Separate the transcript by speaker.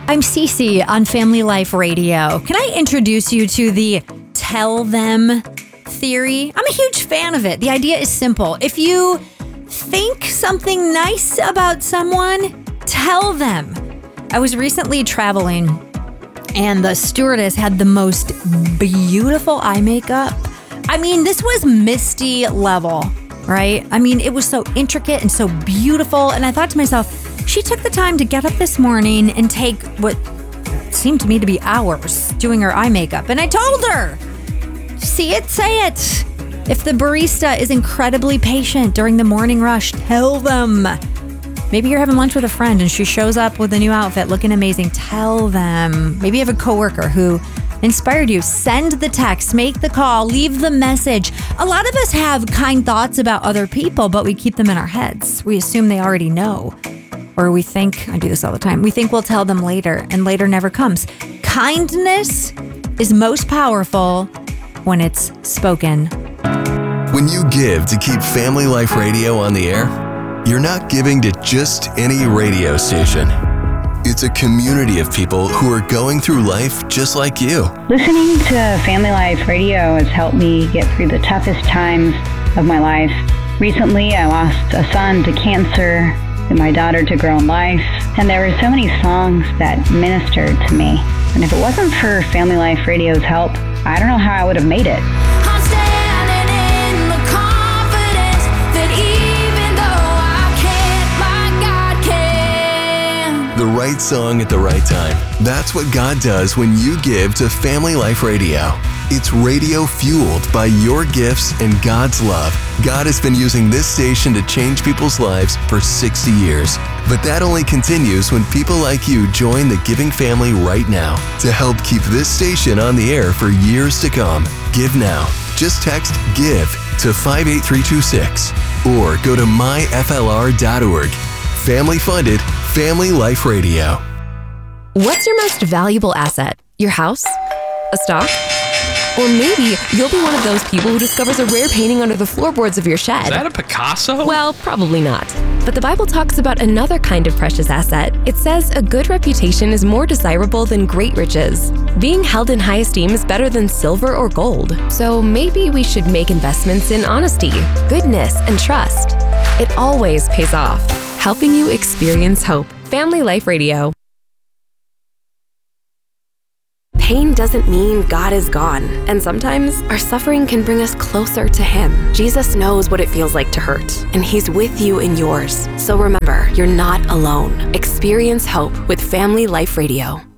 Speaker 1: I'm Cece on Family Life Radio. Can I introduce you to the tell them theory? I'm a huge fan of it. The idea is simple. If you think something nice about someone, tell them. I was recently traveling and the stewardess had the most beautiful eye makeup. I mean, this was Misty level, right? I mean, it was so intricate and so beautiful. And I thought to myself, she took the time to get up this morning and take what seemed to me to be hours doing her eye makeup. And I told her, see it, say it. If the barista is incredibly patient during the morning rush, tell them. Maybe you're having lunch with a friend and she shows up with a new outfit looking amazing. Tell them. Maybe you have a coworker who inspired you. Send the text, make the call, leave the message. A lot of us have kind thoughts about other people, but we keep them in our heads. We assume they already know. Or we think, I do this all the time, we think we'll tell them later, and later never comes. Kindness is most powerful when it's spoken.
Speaker 2: When you give to keep Family Life Radio on the air, you're not giving to just any radio station. It's a community of people who are going through life just like you.
Speaker 3: Listening to Family Life Radio has helped me get through the toughest times of my life. Recently, I lost a son to cancer and my daughter to grow in life, and there were so many songs that ministered to me. And if it wasn't for Family Life Radio's help, I don't know how I would have made it.
Speaker 4: I'm standing in the confidence that even though I can't, my God can.
Speaker 2: The right song at the right time. That's what God does when you give to Family Life Radio. It's radio fueled by your gifts and God's love. God has been using this station to change people's lives for 60 years. But that only continues when people like you join the giving family right now to help keep this station on the air for years to come. Give now. Just text GIVE to 58326 or go to myflr.org. Family funded, Family Life Radio.
Speaker 5: What's your most valuable asset? Your house? A stock? Or maybe you'll be one of those people who discovers a rare painting under the floorboards of your shed.
Speaker 6: Is that a Picasso?
Speaker 5: Well, probably not. But the Bible talks about another kind of precious asset. It says a good reputation is more desirable than great riches. Being held in high esteem is better than silver or gold. So maybe we should make investments in honesty, goodness, and trust. It always pays off, helping you experience hope. Family Life Radio. Pain doesn't mean God is gone, and sometimes our suffering can bring us closer to Him. Jesus knows what it feels like to hurt, and He's with you in yours. So remember, you're not alone. Experience hope with Family Life Radio.